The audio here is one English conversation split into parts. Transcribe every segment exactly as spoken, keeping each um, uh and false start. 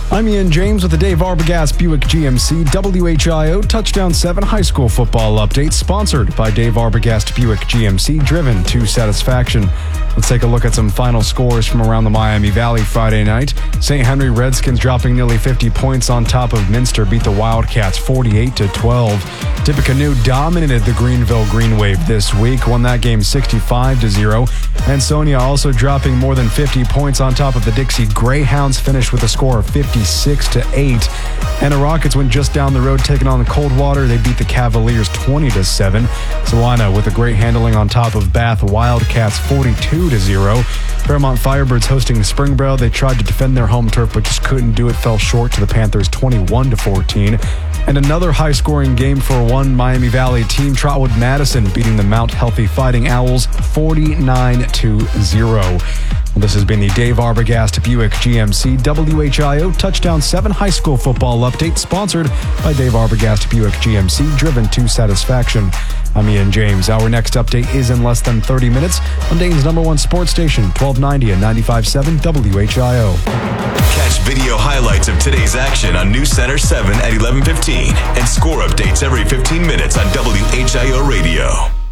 I'm Ian James with the Dave Arbogast Buick G M C W H I O Touchdown seven High School Football Update, sponsored by Dave Arbogast Buick G M C, driven to satisfaction. Let's take a look at some final scores from around the Miami Valley Friday night. Saint Henry Redskins dropping nearly fifty points on top of Minster beat the Wildcats forty-eight to twelve. Tippecanoe dominated the Greenville Green Wave this week, won that game sixty-five to zero. Ansonia also dropping more than fifty points on top of the Dixie Greyhounds, finished with a score of fifty-six to eight. And the Rockets went just down the road taking on the Coldwater. They beat the Cavaliers twenty to seven. Salina with a great handling on top of Bath Wildcats forty-two to zero. Fairmont Firebirds hosting Springboro. They tried to defend their home turf but just couldn't do it. Fell short to the Panthers twenty-one to fourteen. And another high-scoring game for one Miami Valley team, Trotwood Madison beating the Mount Healthy Fighting Owls forty-nine to zero. Well, this has been the Dave Arbogast Buick G M C W H I O Touchdown seven High School Football Update, sponsored by Dave Arbogast Buick G M C, driven to satisfaction. I'm Ian James. Our next update is in less than thirty minutes on Dayton's number one sports station, twelve ninety and ninety-five point seven W H I O. Catch video highlights of today's action on News Center seven at eleven fifteen and score updates every fifteen minutes on W H I O Radio.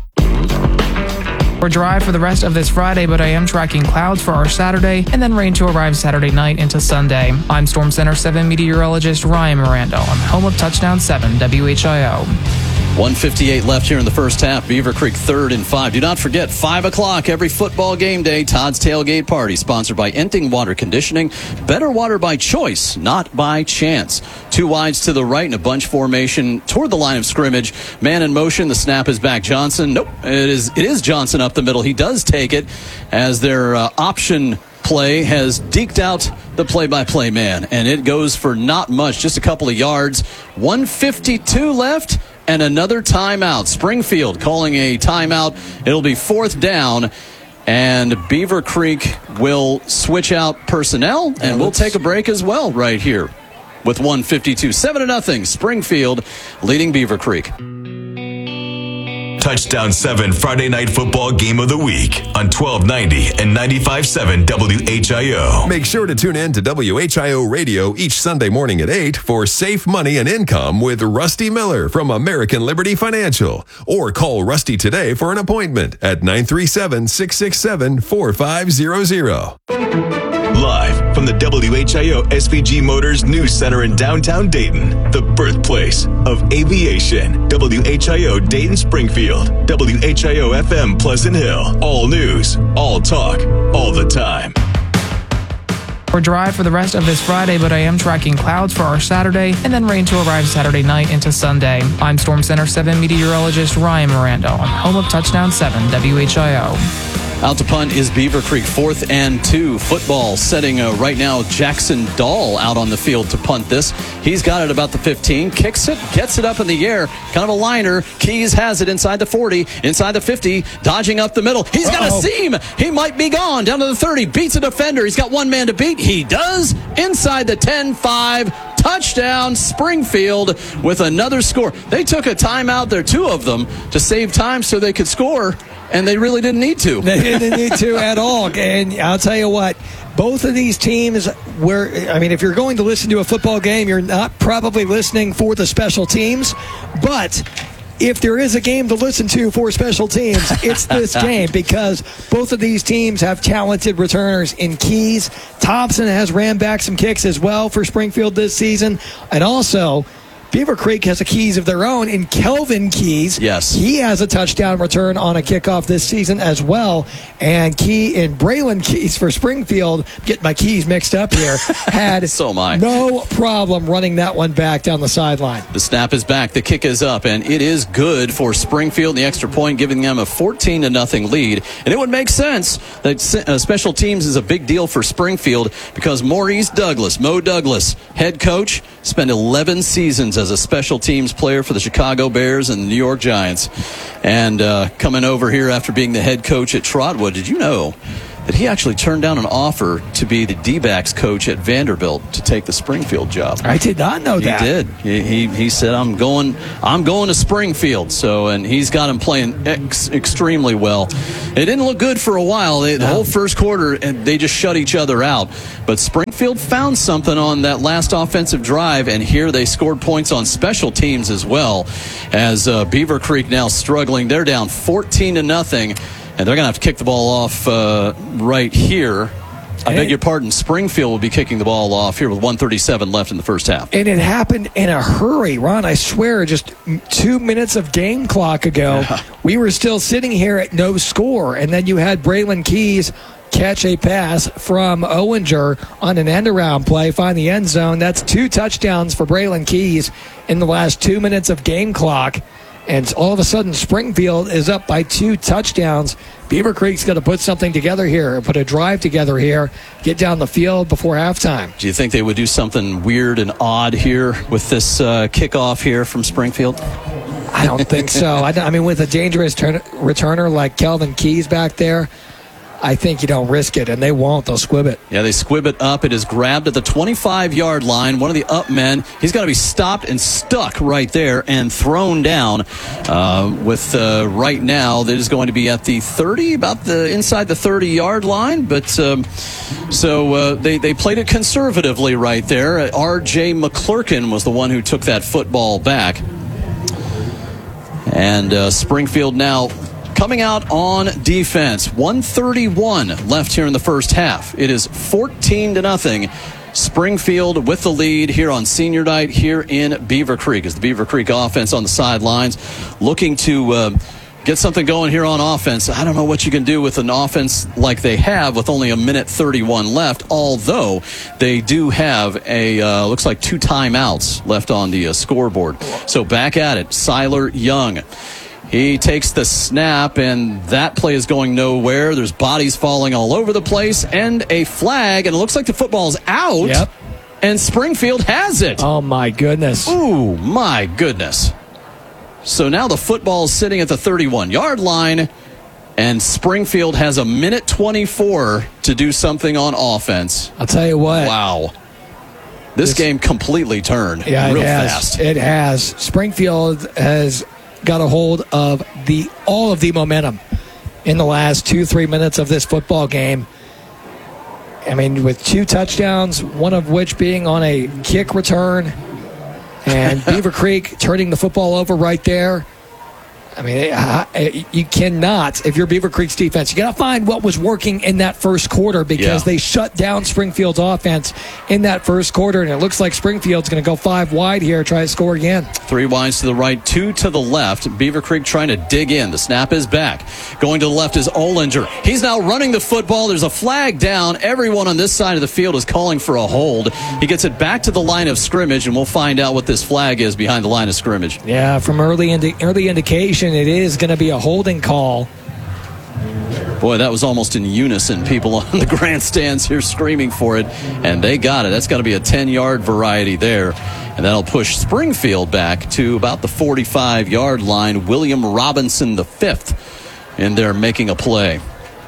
We're dry for the rest of this Friday, but I am tracking clouds for our Saturday and then rain to arrive Saturday night into Sunday. I'm Storm Center seven meteorologist Ryan Miranda on home of Touchdown seven W H I O. one fifty-eight left here in the first half. Beaver Creek third and five. Do not forget, five o'clock every football game day, Todd's Tailgate Party, sponsored by Enting Water Conditioning. Better water by choice, not by chance. Two wides to the right in a bunch formation toward the line of scrimmage. Man in motion. The snap is back. Johnson. Nope. It is, it is Johnson up the middle. He does take it as their uh, option play has deked out the play-by-play man. And it goes for not much, just a couple of yards. one fifty-two left. And another timeout. Springfield calling a timeout. It'll be fourth down. And Beaver Creek will switch out personnel. And we'll take a break as well right here with one fifty-two. seven to nothing. Springfield leading Beaver Creek. Touchdown seven Friday Night Football Game of the Week on twelve ninety and ninety-five point seven W H I O. Make sure to tune in to W H I O Radio each Sunday morning at eight for Safe Money and Income with Rusty Miller from American Liberty Financial. Or call Rusty today for an appointment at nine three seven, six six seven, four five zero zero. Live from the W H I O S V G Motors News Center in downtown Dayton, the birthplace of aviation. W H I O Dayton Springfield, W H I O F M Pleasant Hill. All news, all talk, all the time. We're dry for the rest of this Friday, but I am tracking clouds for our Saturday and then rain to arrive Saturday night into Sunday. I'm Storm Center seven meteorologist Ryan Miranda on home of Touchdown seven W H I O. Out to punt is Beaver Creek, fourth and two. Football setting uh, right now. Jackson Dahl out on the field to punt this. He's got it about the fifteen, kicks it, gets it up in the air, kind of a liner. Keys has it inside the forty, inside the fifty, dodging up the middle. He's got Uh-oh. a seam. He might be gone. Down to the thirty, beats a defender. He's got one man to beat. He does. Inside the ten five. Touchdown, Springfield with another score. They took a timeout there, two of them, to save time so they could score, and they really didn't need to. They didn't need to at all. And I'll tell you what, both of these teams were, I mean, if you're going to listen to a football game, you're not probably listening for the special teams, but if there is a game to listen to for special teams, it's this game, because both of these teams have talented returners in Keys. Thompson has ran back some kicks as well for Springfield this season. And also, Beaver Creek has a Keys of their own in Kelvin Keys. Yes. He has a touchdown return on a kickoff this season as well. And Key in Braylon Keys for Springfield, get my keys mixed up here, had so am I. no problem running that one back down the sideline. The snap is back. The kick is up, and it is good for Springfield. The extra point giving them a fourteen to nothing lead. And it would make sense that uh, special teams is a big deal for Springfield, because Maurice Douglas, Mo Douglas, head coach, spent eleven seasons as a special teams player for the Chicago Bears and the New York Giants. And uh, coming over here after being the head coach at Trotwood, did you know that he actually turned down an offer to be the D-backs coach at Vanderbilt to take the Springfield job. I did not know he that. He did. He, he he said, "I'm going. I'm going to Springfield." So, and he's got him playing ex- extremely well. It didn't look good for a while. They, the no. whole first quarter, and they just shut each other out. But Springfield found something on that last offensive drive, and here they scored points on special teams as well. As uh, Beaver Creek now struggling, they're down fourteen to nothing. And they're going to have to kick the ball off uh, right here. I and beg your pardon. Springfield will be kicking the ball off here with one thirty-seven left in the first half. And it happened in a hurry. Ron, I swear, just two minutes of game clock ago, yeah. we were still sitting here at no score. And then you had Braylon Keys catch a pass from Owinger on an end-around play, find the end zone. That's two touchdowns for Braylon Keys in the last two minutes of game clock. And all of a sudden, Springfield is up by two touchdowns. Beaver Creek's going to put something together here, put a drive together here, get down the field before halftime. Do you think they would do something weird and odd here with this uh, kickoff here from Springfield? I don't think so. I, I mean, with a dangerous turn, returner like Kelvin Keys back there, I think you don't risk it, and they won't. They'll squib it. Yeah, they squib it up. It is grabbed at the twenty-five-yard line. One of the up men, he's got to be stopped and stuck right there and thrown down. Uh, with uh, right now, that is going to be at the thirty, about the inside the thirty-yard line. But um, so uh, they they played it conservatively right there. R J McClurkin was the one who took that football back, and uh, Springfield now coming out on defense. one thirty-one left here in the first half. It is fourteen to nothing. Springfield with the lead here on senior night here in Beaver Creek, as the Beaver Creek offense on the sidelines looking to uh, get something going here on offense. I don't know what you can do with an offense like they have with only a minute thirty-one left, although they do have a uh, looks like two timeouts left on the uh, scoreboard. So back at it, Siler Young. He takes the snap, and that play is going nowhere. There's bodies falling all over the place, and a flag, and it looks like the football's out. Yep. And Springfield has it. Oh, my goodness. Ooh, my goodness. So now the football is sitting at the thirty-one-yard line, and Springfield has a minute twenty-four to do something on offense. I'll tell you what. Wow. This, this game completely turned yeah, real it has. fast. It has. Springfield has got a hold of the all of the momentum in the last two, three minutes of this football game. I mean, with two touchdowns, one of which being on a kick return, and Beaver Creek turning the football over right there. I mean, you cannot, if you're Beaver Creek's defense, you got to find what was working in that first quarter, because yeah. they shut down Springfield's offense in that first quarter, and it looks like Springfield's going to go five wide here, try to score again. Three wides to the right, two to the left. Beaver Creek trying to dig in. The snap is back. Going to the left is Olinger. He's now running the football. There's a flag down. Everyone on this side of the field is calling for a hold. He gets it back to the line of scrimmage, and we'll find out what this flag is behind the line of scrimmage. Yeah, from early indi- early indication, it is going to be a holding call. Boy, that was almost in unison. People on the grandstands here screaming for it, and they got it. That's got to be a ten-yard variety there, and that'll push Springfield back to about the forty-five-yard line. William Robinson the fifth in there making a play.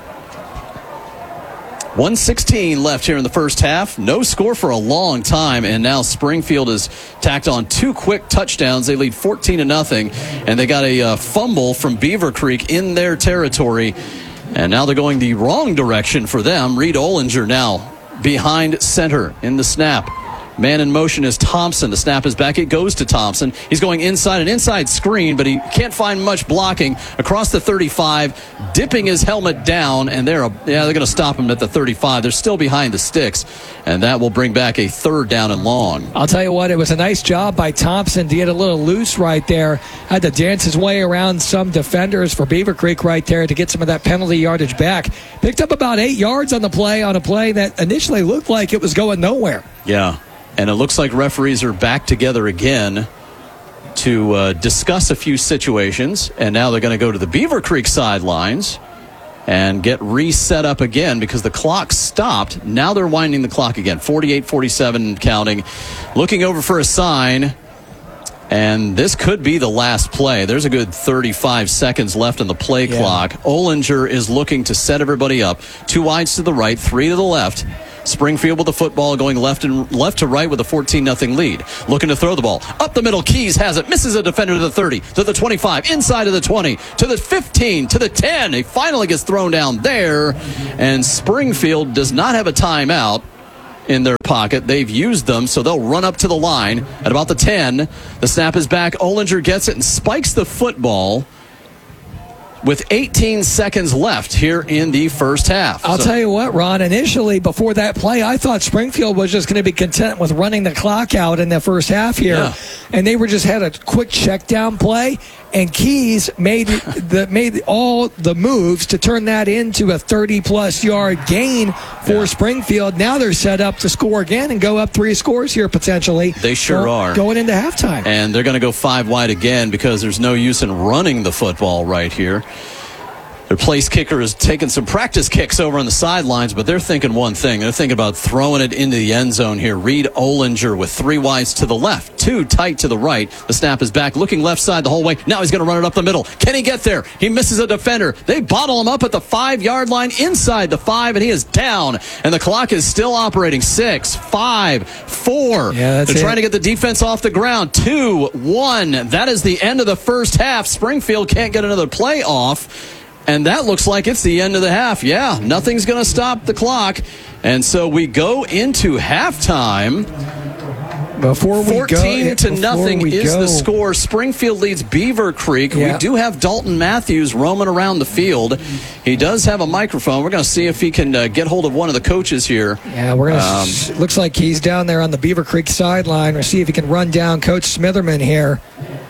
one sixteen left here in the first half. No score for a long time, and now Springfield has tacked on two quick touchdowns. They lead fourteen to nothing, and they got a uh, fumble from Beaver Creek in their territory, and now they're going the wrong direction for them. Reed Olinger now behind center in the snap. Man in motion is Thompson. The snap is back. It goes to Thompson. He's going inside an inside screen, but he can't find much blocking across the thirty-five, dipping his helmet down, and they're, a, yeah, they're going to stop him at the thirty-five. They're still behind the sticks, and that will bring back a third down and long. I'll tell you what, it was a nice job by Thompson to get a little loose right there. Had to dance his way around some defenders for Beaver Creek right there to get some of that penalty yardage back. Picked up about eight yards on the play, on a play that initially looked like it was going nowhere. Yeah. And it looks like referees are back together again to uh, discuss a few situations. And now they're going to go to the Beaver Creek sidelines and get reset up again because the clock stopped. Now they're winding the clock again. forty-eight forty-seven counting. Looking over for a sign. And this could be the last play. There's a good thirty-five seconds left on the play Yeah. clock. Ollinger is looking to set everybody up. Two wides to the right, three to the left. Springfield with the football going left and left to right with a fourteen nothing lead. Looking to throw the ball. Up the middle, Keys has it. Misses a defender to the thirty, to the twenty-five, inside of the twenty, to the fifteen, to the ten. He finally gets thrown down there. And Springfield does not have a timeout in their pocket. They've used them, so they'll run up to the line at about the ten. The snap is back. Ollinger gets it and spikes the football with eighteen seconds left here in the first half. I'll So- tell you what, Ron, initially before that play, I thought Springfield was just going to be content with running the clock out in the first half here. Yeah. And they were just had a quick check down play, and Keys made the made all the moves to turn that into a thirty plus yard gain for Yeah. Springfield. Now they're set up to score again and go up three scores here potentially. They sure go- are. Going into halftime. And they're going to go five wide again because there's no use in running the football right here. Their place kicker is taking some practice kicks over on the sidelines, but they're thinking one thing. They're thinking about throwing it into the end zone here. Reed Ollinger with three wides to the left, two tight to the right. The snap is back, looking left side the whole way. Now he's going to run it up the middle. Can he get there? He misses a defender. They bottle him up at the five-yard line inside the five, and he is down. And the clock is still operating. Six, five, four. Yeah, that's They're it. trying to get the defense off the ground. Two, one. That is the end of the first half. Springfield can't get another play off. And that looks like it's the end of the half. Yeah, nothing's going to stop the clock. And so we go into halftime. Before we fourteen go, to before nothing we is go, the score. Springfield leads Beaver Creek. Yeah. We do have Dalton Matthews roaming around the field. He does have a microphone. We're going to see if he can uh, get hold of one of the coaches here. Yeah, we're gonna. Um, looks like he's down there on the Beaver Creek sideline. We'll see if he can run down Coach Smitherman here.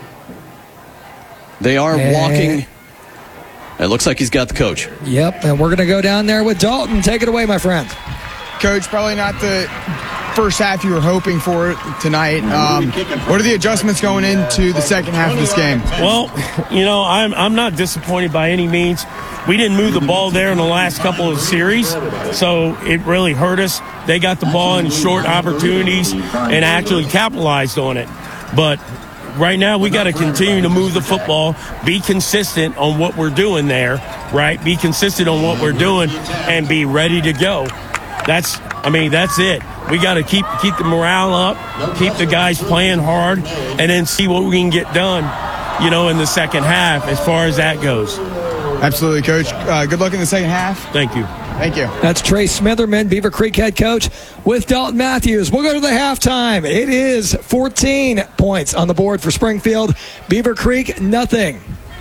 They are Yeah. walking. It looks like he's got the coach. Yep, and we're going to go down there with Dalton. Take it away, my friend. Coach, probably not the first half you were hoping for tonight. Um, what are the adjustments going into the second half of this game? Well, you know, I'm I'm not disappointed by any means. We didn't move the ball there in the last couple of series, so it really hurt us. They got the ball in short opportunities and actually capitalized on it. But right now, we got to continue to move the football, be consistent on what we're doing there, right? Be consistent on what we're doing and be ready to go. That's, I mean, that's it. We got to keep keep the morale up, keep the guys playing hard, and then see what we can get done, you know, in the second half as far as that goes. Absolutely, Coach. Uh, good luck in the second half. Thank you. Thank you. That's Trey Smitherman, Beaver Creek head coach, with Dalton Matthews. We'll go to the halftime. It is fourteen points on the board for Springfield. Beaver Creek, nothing.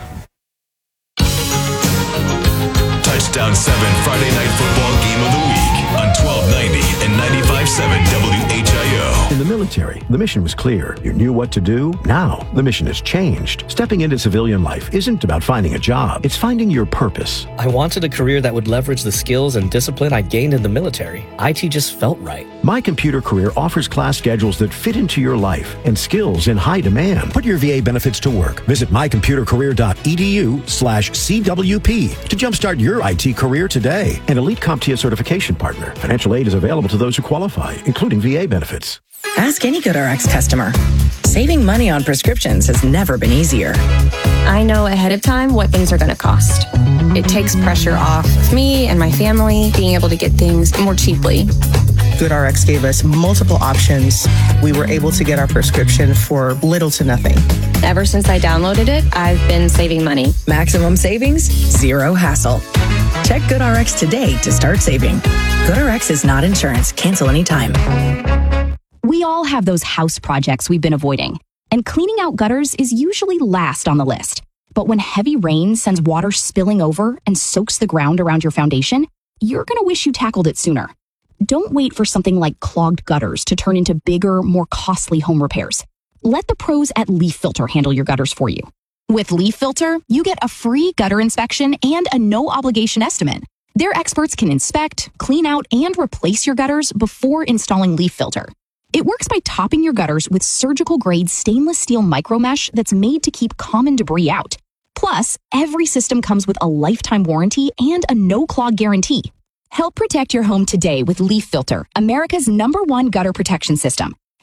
Touchdown seven Friday Night Football Game of the Week on twelve ninety and ninety-five point seven W H I O. In the military, the mission was clear. You knew what to do. Now, the mission has changed. Stepping into civilian life isn't about finding a job. It's finding your purpose. I wanted a career that would leverage the skills and discipline I gained in the military. I T just felt right. My Computer Career offers class schedules that fit into your life and skills in high demand. Put your V A benefits to work. Visit my computer career dot e d u slash C W P to jumpstart your I T career today. An elite CompTIA certification partner. Financial aid is available to those who qualify, including V A benefits. Ask any GoodRx customer. Saving money on prescriptions has never been easier. I know ahead of time what things are going to cost. It takes pressure off me and my family being able to get things more cheaply. GoodRx gave us multiple options. We were able to get our prescription for little to nothing. Ever since I downloaded it, I've been saving money. Maximum savings, zero hassle. Check GoodRx today to start saving. GoodRx is not insurance. Cancel anytime. We all have those house projects we've been avoiding, and cleaning out gutters is usually last on the list. But when heavy rain sends water spilling over and soaks the ground around your foundation, you're going to wish you tackled it sooner. Don't wait for something like clogged gutters to turn into bigger, more costly home repairs. Let the pros at Leaf Filter handle your gutters for you. With Leaf Filter, you get a free gutter inspection and a no-obligation estimate. Their experts can inspect, clean out, and replace your gutters before installing Leaf Filter. It works by topping your gutters with surgical-grade stainless steel micromesh that's made to keep common debris out. Plus, every system comes with a lifetime warranty and a no-clog guarantee. Help protect your home today with Leaf Filter, America's number one gutter protection system.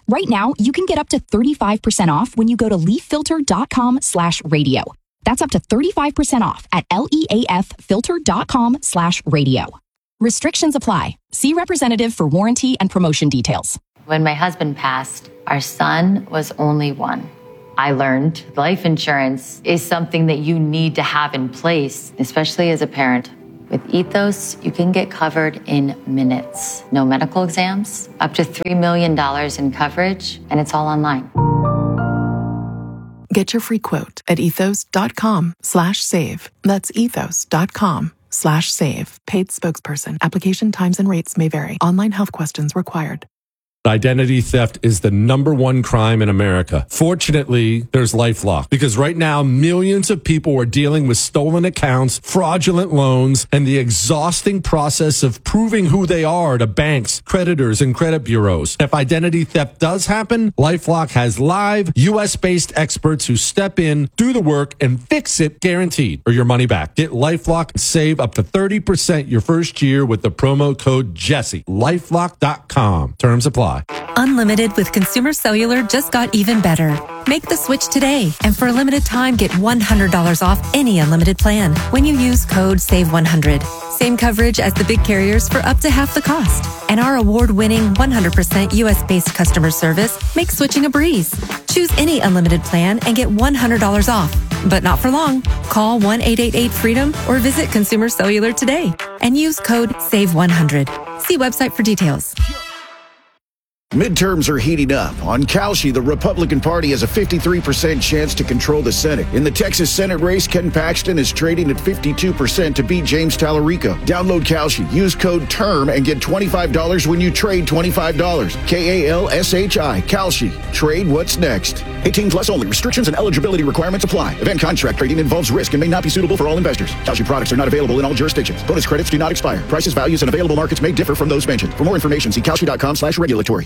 Right now, you can get up to thirty-five percent off when you go to leaffilter.com slash radio. That's up to thirty-five percent off at leaffilter.com slash radio. Restrictions apply. See representative for warranty and promotion details. When my husband passed, our son was only one. I learned life insurance is something that you need to have in place, especially as a parent. With Ethos, you can get covered in minutes. No medical exams, up to three million dollars in coverage, and it's all online. Get your free quote at ethos.com slash save. That's ethos.com slash save. Paid spokesperson. Application times and rates may vary. Online health questions required. Identity theft is the number one crime in America. Fortunately, there's LifeLock, because right now millions of people are dealing with stolen accounts, fraudulent loans, and the exhausting process of proving who they are to banks, creditors, and credit bureaus. If identity theft does happen, LifeLock has live U S-based experts who step in, do the work, and fix it guaranteed, or your money back. Get LifeLock and save up to thirty percent your first year with the promo code Jesse. LifeLock dot com. Terms apply. Unlimited with Consumer Cellular just got even better. Make the switch today, and for a limited time, get one hundred dollars off any unlimited plan when you use code save one hundred. Same coverage as the big carriers for up to half the cost. And our award-winning one hundred percent U S-based customer service makes switching a breeze. Choose any unlimited plan and get one hundred dollars off. But not for long. Call one eight eight eight freedom or visit Consumer Cellular today and use code save one hundred. See website for details. Midterms are heating up. On Kalshi, the Republican Party has a fifty-three percent chance to control the Senate. In the Texas Senate race, Ken Paxton is trading at fifty-two percent to beat James Tallarico. Download Kalshi, use code TERM, and get twenty-five dollars when you trade twenty-five dollars. K A L S H I, Kalshi. Trade what's next. eighteen plus only. Restrictions and eligibility requirements apply. Event contract trading involves risk and may not be suitable for all investors. Kalshi products are not available in all jurisdictions. Bonus credits do not expire. Prices, values, and available markets may differ from those mentioned. For more information, see Kalshi.com slash regulatory.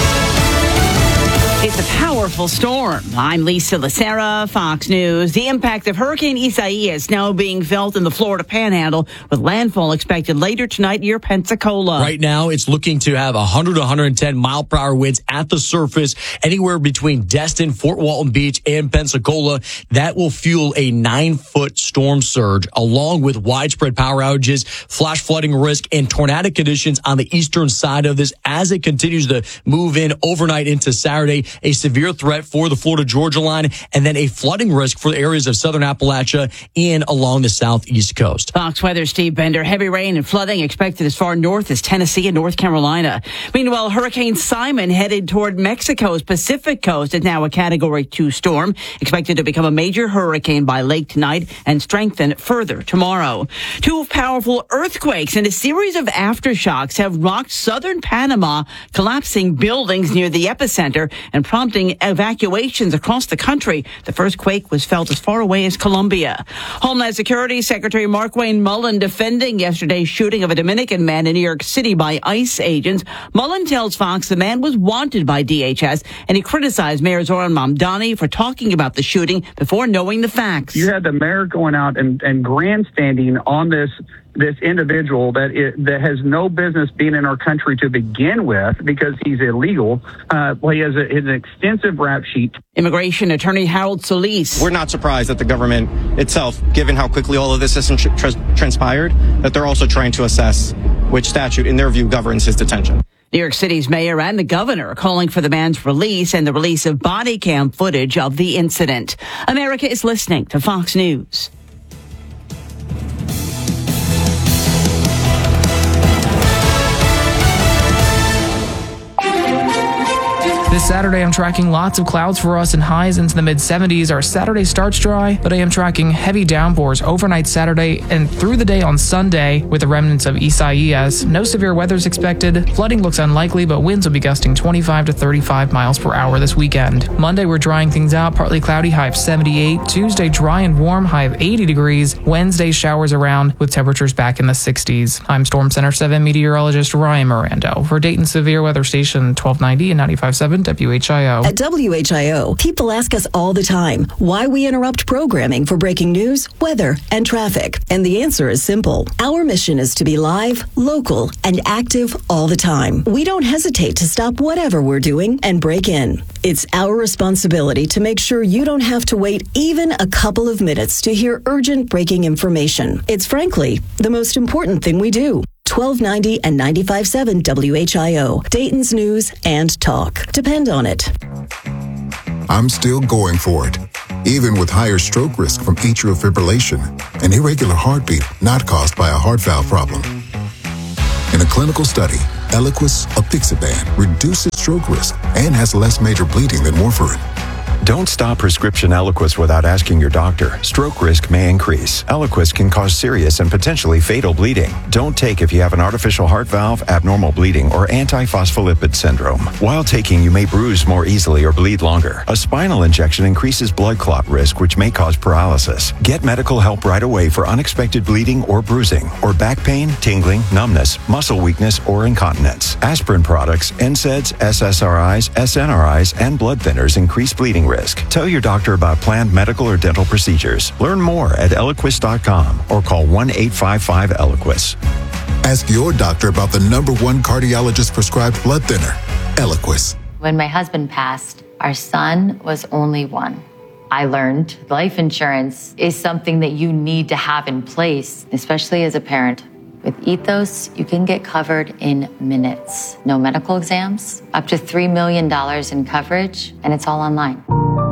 It's a powerful storm. I'm Lisa Lacera, Fox News. The impact of Hurricane Isaias now being felt in the Florida Panhandle, with landfall expected later tonight near Pensacola. Right now, it's looking to have one hundred to one hundred ten mile per hour winds at the surface, anywhere between Destin, Fort Walton Beach, and Pensacola. That will fuel a nine foot storm surge, along with widespread power outages, flash flooding risk, and tornadic conditions on the eastern side of this as it continues to move in overnight into Saturday. A severe threat for the Florida-Georgia line, and then a flooding risk for the areas of southern Appalachia and along the southeast coast. Fox Weather Steve Bender. Heavy rain and flooding expected as far north as Tennessee and North Carolina. Meanwhile, Hurricane Simon headed toward Mexico's Pacific coast is now a Category two storm, expected to become a major hurricane by late tonight and strengthen further tomorrow. Two powerful earthquakes and a series of aftershocks have rocked southern Panama, collapsing buildings near the epicenter and prompting evacuations across the country. The first quake was felt as far away as Colombia. Homeland Security Secretary Markwayne Mullin defending yesterday's shooting of a Dominican man in New York City by ICE agents. Mullin tells Fox the man was wanted by D H S, and he criticized Mayor Zoran Mamdani for talking about the shooting before knowing the facts. You had the mayor going out and, and grandstanding on this this individual that it, that has no business being in our country to begin with because he's illegal. Uh, well, he has a, an extensive rap sheet. Immigration attorney Harold Solis. We're not surprised that the government itself, given how quickly all of this has tra- transpired, that they're also trying to assess which statute, in their view, governs his detention. New York City's mayor and the governor are calling for the man's release and the release of body cam footage of the incident. America is listening to Fox News. This Saturday, I'm tracking lots of clouds for us and highs into the mid seventies. Our Saturday starts dry, but I am tracking heavy downpours overnight Saturday and through the day on Sunday with the remnants of Isaias. No severe weather is expected. Flooding looks unlikely, but winds will be gusting twenty-five to thirty-five miles per hour this weekend. Monday, we're drying things out. Partly cloudy, high of seventy-eight. Tuesday, dry and warm, high of eighty degrees. Wednesday, showers around with temperatures back in the sixties. I'm Storm Center seven meteorologist Ryan Mirando for Dayton Severe Weather Station twelve ninety and ninety-five point seven W H I O. At W H I O, people ask us all the time why we interrupt programming for breaking news, weather, and traffic. And the answer is simple. Our mission is to be live, local, and active all the time. We don't hesitate to stop whatever we're doing and break in. It's our responsibility to make sure you don't have to wait even a couple of minutes to hear urgent breaking information. It's frankly the most important thing we do. twelve ninety and ninety-five point seven W H I O, Dayton's News and Talk. Depend on it. I'm still going for it, even with higher stroke risk from atrial fibrillation, an irregular heartbeat not caused by a heart valve problem. In a clinical study, Eliquis apixaban reduces stroke risk and has less major bleeding than warfarin. Don't stop prescription Eliquis without asking your doctor. Stroke risk may increase. Eliquis can cause serious and potentially fatal bleeding. Don't take if you have an artificial heart valve, abnormal bleeding, or antiphospholipid syndrome. While taking, you may bruise more easily or bleed longer. A spinal injection increases blood clot risk, which may cause paralysis. Get medical help right away for unexpected bleeding or bruising, or back pain, tingling, numbness, muscle weakness, or incontinence. Aspirin products, N SAIDs, S S R Is, S N R Is, and blood thinners increase bleeding risk. Tell your doctor about planned medical or dental procedures. Learn more at Eliquis dot com or call one eight five five Eliquis. Ask your doctor about the number one cardiologist prescribed blood thinner, Eliquis. When my husband passed, our son was only one. I learned life insurance is something that you need to have in place, especially as a parent. With Ethos, you can get covered in minutes. No medical exams, up to three million dollars in coverage, and it's all online.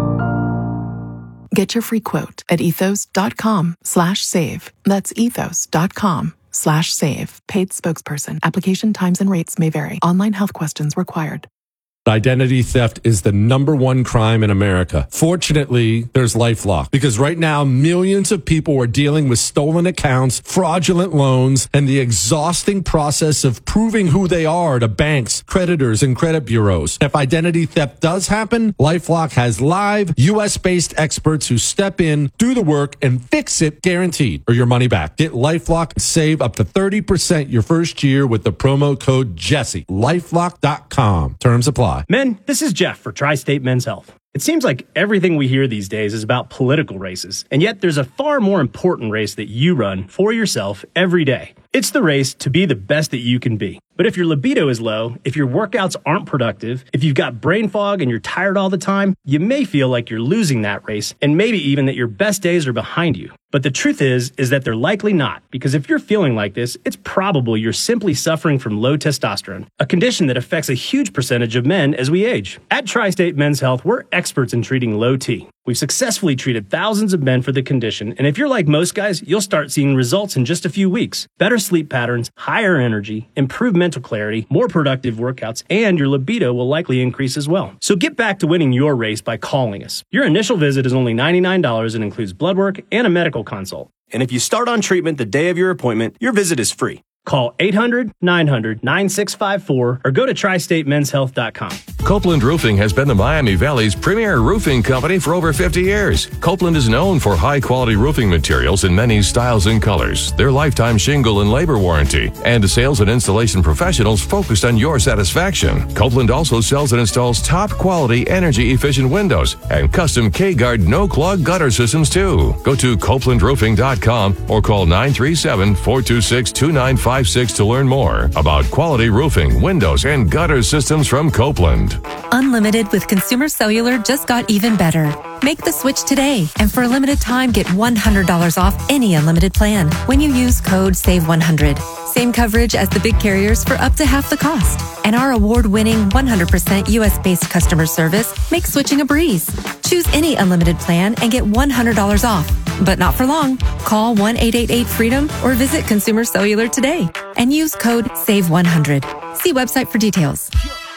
Get your free quote at ethos.com slash save. That's ethos.com slash save. Paid spokesperson. Application times and rates may vary. Online health questions required. Identity theft is the number one crime in America. Fortunately, there's LifeLock, because right now millions of people are dealing with stolen accounts, fraudulent loans, and the exhausting process of proving who they are to banks, creditors, and credit bureaus. If identity theft does happen, LifeLock has live U S-based experts who step in, do the work, and fix it guaranteed, or your money back. Get LifeLock and save up to thirty percent your first year with the promo code Jesse. LifeLock dot com. Terms apply. Men, this is Jeff for Tri-State Men's Health. It seems like everything we hear these days is about political races, and yet there's a far more important race that you run for yourself every day. It's the race to be the best that you can be. But if your libido is low, if your workouts aren't productive, if you've got brain fog and you're tired all the time, you may feel like you're losing that race, and maybe even that your best days are behind you. But the truth is, is that they're likely not, because if you're feeling like this, it's probable you're simply suffering from low testosterone, a condition that affects a huge percentage of men as we age. At Tri-State Men's Health, we're experts in treating low T. We've successfully treated thousands of men for the condition, and if you're like most guys, you'll start seeing results in just a few weeks. Better sleep patterns, higher energy, improved mental clarity, more productive workouts, and your libido will likely increase as well. So get back to winning your race by calling us. Your initial visit is only ninety-nine dollars and includes blood work and a medical consult. And if you start on treatment the day of your appointment, your visit is free. Call eight hundred, nine hundred, nine six five four or go to tri state men's health dot com. Copeland Roofing has been the Miami Valley's premier roofing company for over fifty years. Copeland is known for high-quality roofing materials in many styles and colors, their lifetime shingle and labor warranty, and sales and installation professionals focused on your satisfaction. Copeland also sells and installs top-quality, energy-efficient windows and custom K-Guard no-clog gutter systems, too. Go to copeland roofing dot com or call nine three seven, four two six, two nine five six to learn more about quality roofing, windows, and gutter systems from Copeland. Unlimited with Consumer Cellular just got even better. Make the switch today, and for a limited time, get one hundred dollars off any unlimited plan when you use code save one hundred. Same coverage as the big carriers for up to half the cost. And our award-winning one hundred percent U S-based customer service makes switching a breeze. Choose any unlimited plan and get one hundred dollars off. But not for long. Call one eight eight eight freedom or visit Consumer Cellular today and use code save one hundred. See website for details.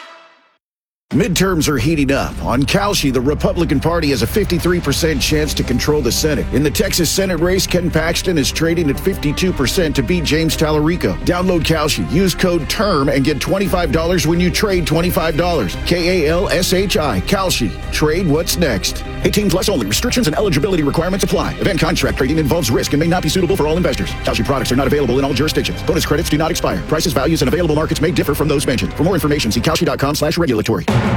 Midterms are heating up. On Kalshi, the Republican Party has a fifty-three percent chance to control the Senate. In the Texas Senate race, Ken Paxton is trading at fifty-two percent to beat James Tallarico. Download Kalshi, use code TERM, and get twenty-five dollars when you trade twenty-five dollars. K A L S H I, Kalshi. Trade what's next. eighteen plus only. Restrictions and eligibility requirements apply. Event contract trading involves risk and may not be suitable for all investors. Kalshi products are not available in all jurisdictions. Bonus credits do not expire. Prices, values, and available markets may differ from those mentioned. For more information, see kalshi dot com slash regulatory. This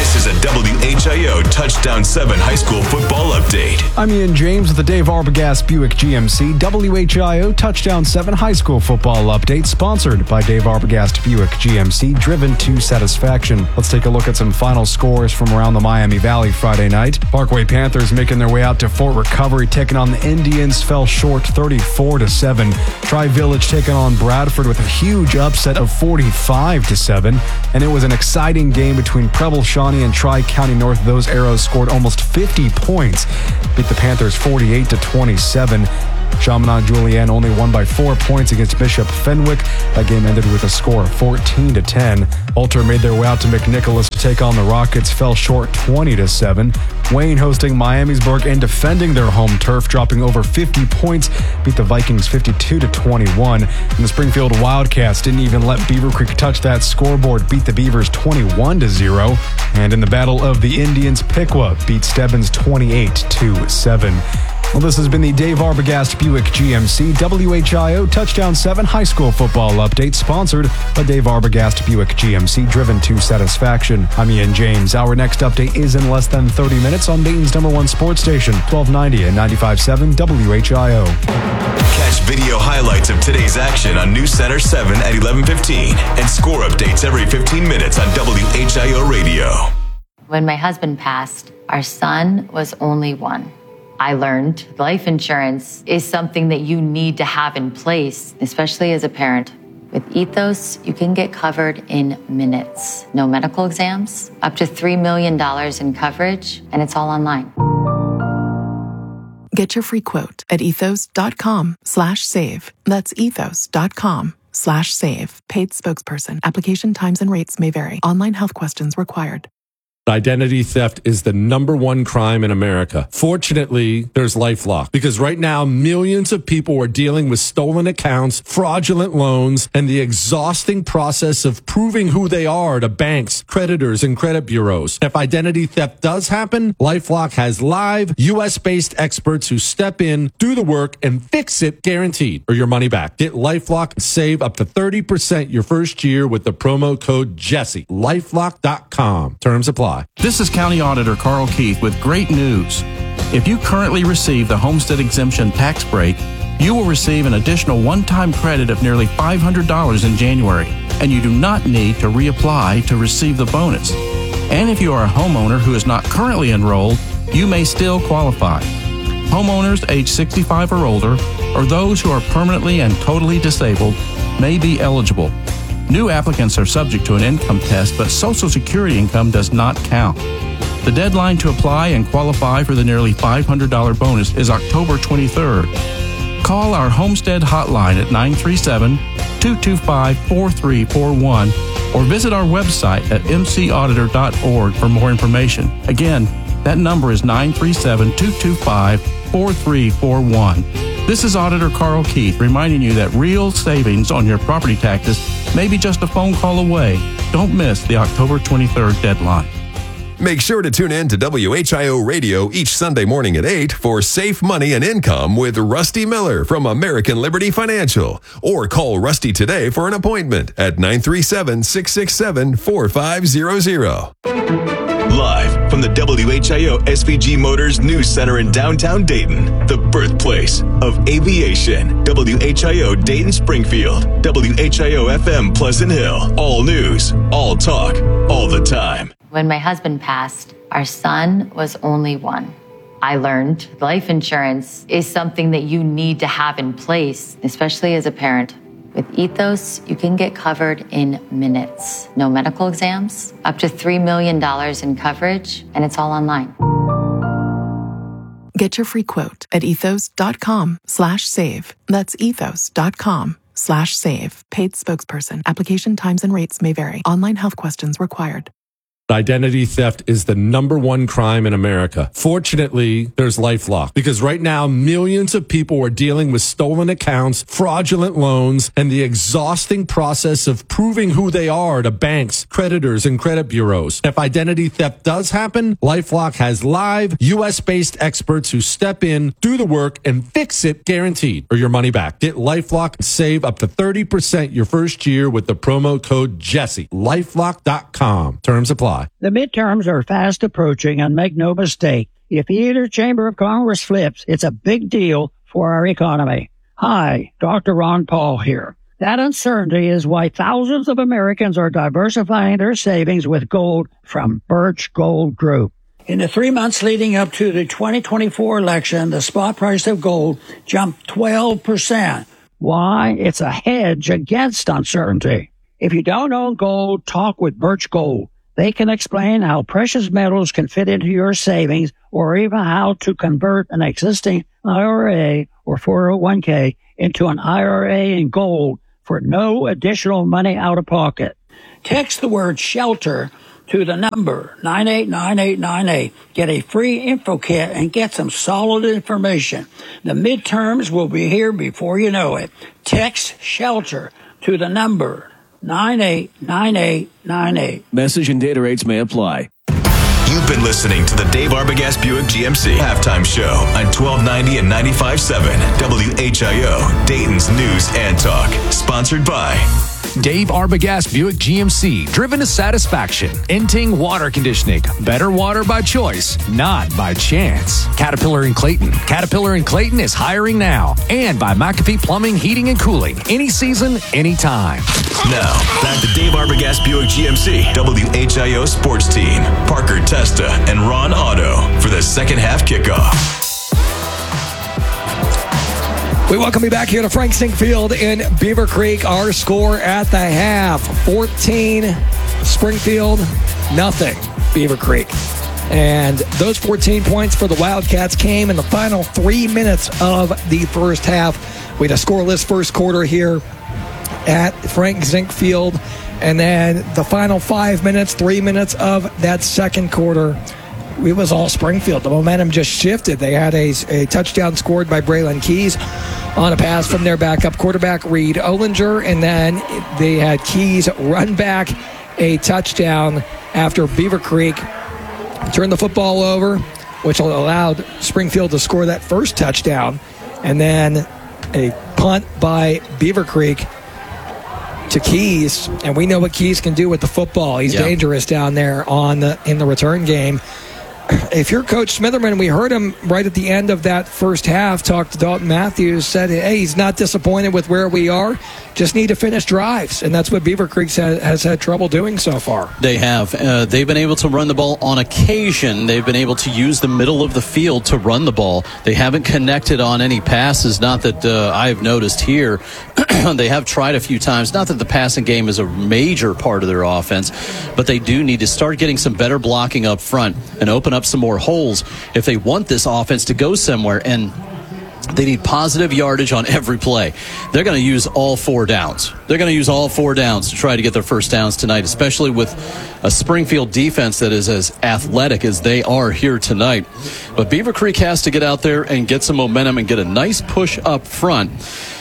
This is a W H I O Touchdown seven High School Football Update. I'm Ian James with the Dave Arbogast Buick G M C W H I O Touchdown seven High School Football Update, sponsored by Dave Arbogast Buick G M C, driven to satisfaction. Let's take a look at some final scores from around the Miami Valley Friday night. Parkway Panthers making their way out to Fort Recovery, taking on the Indians, fell short thirty-four to seven. Tri-Village taking on Bradford with a huge upset of forty-five to seven. And it was an exciting game between Preble, Shawnee, and Tri-County North. Those Arrows scored almost fifty points, beat the Panthers forty-eight to twenty-seven. Chaminade Julienne only won by four points against Bishop Fenwick. That game ended with a score of fourteen to ten. Ulter made their way out to McNicholas to take on the Rockets, fell short twenty to seven. Wayne hosting Miamisburg and defending their home turf, dropping over fifty points, beat the Vikings fifty-two to twenty-one. And the Springfield Wildcats didn't even let Beaver Creek touch that scoreboard, beat the Beavers twenty-one to zero. And in the Battle of the Indians, Piqua beat Stebbins twenty-eight to seven. Well, this has been the Dave Arbogast Buick G M C W H I O Touchdown seven High School Football Update, sponsored by Dave Arbogast Buick G M C, driven to satisfaction. I'm Ian James. Our next update is in less than thirty minutes on Dayton's number one sports station, twelve ninety and ninety-five point seven W H I O. Catch video highlights of today's action on News Center seven at eleven fifteen and score updates every fifteen minutes on W H I O Radio. When my husband passed, our son was only one. I learned life insurance is something that you need to have in place, especially as a parent. With Ethos, you can get covered in minutes. No medical exams, up to three million dollars in coverage, and it's all online. Get your free quote at ethos.com slash save. That's ethos.com slash save. Paid spokesperson. Application times and rates may vary. Online health questions required. Identity theft is the number one crime in America. Fortunately, there's LifeLock, because right now millions of people are dealing with stolen accounts, fraudulent loans, and the exhausting process of proving who they are to banks, creditors, and credit bureaus. If identity theft does happen, LifeLock has live U S-based experts who step in, do the work, and fix it, guaranteed, or your money back. Get LifeLock and save up to thirty percent your first year with the promo code Jesse. LifeLock dot com. Terms apply. This is County Auditor Carl Keith with great news. If you currently receive the Homestead Exemption tax break, you will receive an additional one-time credit of nearly five hundred dollars in January, and you do not need to reapply to receive the bonus. And if you are a homeowner who is not currently enrolled, you may still qualify. Homeowners age sixty-five or older, or those who are permanently and totally disabled, may be eligible. New applicants are subject to an income test, but Social Security income does not count. The deadline to apply and qualify for the nearly five hundred dollars bonus is October twenty-third. Call our Homestead hotline at nine three seven, two two five, four three four one or visit our website at m c auditor dot org for more information. Again, that number is nine three seven, two two five, four three four one. This is Auditor Carl Keith reminding you that real savings on your property taxes may be just a phone call away. Don't miss the October twenty-third deadline. Make sure to tune in to W H I O Radio each Sunday morning at eight for Safe Money and Income with Rusty Miller from American Liberty Financial. Or call Rusty today for an appointment at nine three seven, six six seven, four five zero zero. Live from the W H I O S V G Motors News Center in downtown Dayton, the birthplace of aviation. W H I O Dayton Springfield, W H I O F M Pleasant Hill. All news, all talk, all the time. When my husband passed, our son was only one. I learned life insurance is something that you need to have in place, especially as a parent. With Ethos, you can get covered in minutes. No medical exams, up to three million dollars in coverage, and it's all online. Get your free quote at ethos.com slash save. That's ethos.com slash save. Paid spokesperson. Application times and rates may vary. Online health questions required. Identity theft is the number one crime in America. Fortunately, there's LifeLock, because right now millions of people are dealing with stolen accounts, fraudulent loans, and the exhausting process of proving who they are to banks, creditors, and credit bureaus. If identity theft does happen, LifeLock has live U S-based experts who step in, do the work, and fix it, guaranteed, or your money back. Get LifeLock and save up to thirty percent your first year with the promo code Jesse. LifeLock dot com. Terms apply. apply. The midterms are fast approaching, and make no mistake, if either chamber of Congress flips, it's a big deal for our economy. Hi, Doctor Ron Paul here. That uncertainty is why thousands of Americans are diversifying their savings with gold from Birch Gold Group. In the three months leading up to the twenty twenty-four election, the spot price of gold jumped twelve percent. Why? It's a hedge against uncertainty. If you don't own gold, talk with Birch Gold. They can explain how precious metals can fit into your savings, or even how to convert an existing I R A or four oh one k into an I R A in gold for no additional money out of pocket. Text the word SHELTER to the number nine eight nine eight nine eight. Get a free info kit and get some solid information. The midterms will be here before you know it. Text SHELTER to the number nine eight nine eight nine eight. Message and data rates may apply. You've been listening to the Dave Arbogast Buick G M C Halftime Show on twelve ninety and ninety-five point seven W H I O, Dayton's News and Talk. Sponsored by Dave Arbogast Buick G M C, driven to satisfaction. Inting Water Conditioning, better water by choice, not by chance. Caterpillar and Clayton. Caterpillar and Clayton is hiring now. And by McAfee Plumbing, Heating, and Cooling. Any season, anytime. Now, back to Dave Arbogast Buick G M C, W H I O Sports Team, Parker Testa and Ron Otto for the second half kickoff. We welcome you back here to Frank Zink Field in Beaver Creek. Our score at the half, fourteen Springfield, nothing Beaver Creek. And those fourteen points for the Wildcats came in the final three minutes of the first half. We had a scoreless first quarter here at Frank Zink Field. And then the final five minutes, three minutes of that second quarter, it was all Springfield. The momentum just shifted. They had a, a touchdown scored by Braylon Keys on a pass from their backup quarterback, Reed Ollinger, and then they had Keys run back a touchdown after Beaver Creek turned the football over, which allowed Springfield to score that first touchdown, and then a punt by Beaver Creek to Keys, and we know what Keys can do with the football. He's yeah. dangerous down there on the in the return game. If you're Coach Smitherman, we heard him right at the end of that first half talk to Dalton Matthews, said, hey, he's not disappointed with where we are, just need to finish drives. And that's what Beaver Creek has, has had trouble doing so far. They have. Uh, they've been able to run the ball on occasion. They've been able to use the middle of the field to run the ball. They haven't connected on any passes, not that uh, I've noticed here. They have tried a few times. Not that the passing game is a major part of their offense, but they do need to start getting some better blocking up front and open up some more holes if they want this offense to go somewhere. And they need positive yardage on every play. They're going to use all four downs. They're going to use all four downs to try to get their first downs tonight, especially with a Springfield defense that is as athletic as they are here tonight. But Beaver Creek has to get out there and get some momentum and get a nice push up front